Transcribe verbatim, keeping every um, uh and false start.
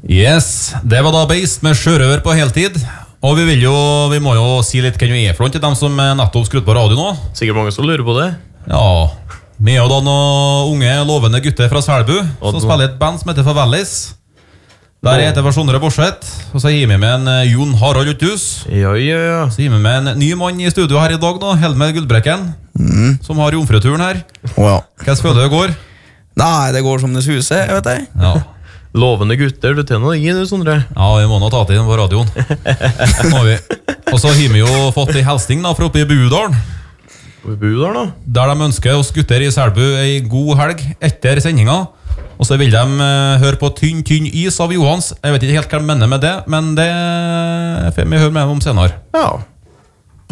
Yes, det var da Beist med sjørøver på heltid. Og vi vil jo, vi må jo si litt hvem vi er for noe til dem som nettopp skrutt på radio nå. Sikkert mange som lurer på det. Ja, vi er jo da noen unge, lovende gutter fra Selbu som spiller et band som heter Favellis. Der heter vi Sondre Borseth, og så gir vi med en Jon Harald Utthus. Ja, ja, ja. Så gir vi med en ny mann i studio her i dag da, Helmer Guldbrekken, mm. som har jomfruturen her. Wow. Hva føler du det går? Nei, det går som det suser, jeg vet jeg. Ja. Lovende gutter, du tenner deg i du, Sondre. Ja, vi må nå ta til den på radioen. Må vi. Og så har vi jo fått en helsing da, fra oppe i Budalen. På Budalen da? Der de ønsker oss gutter i Selbu en god helg etter sendinga. Og så vil de uh, høre på Tynn, tynn is av Johans. Jeg vet ikke helt hva de mener med det, men det får vi høre med om senere. Ja.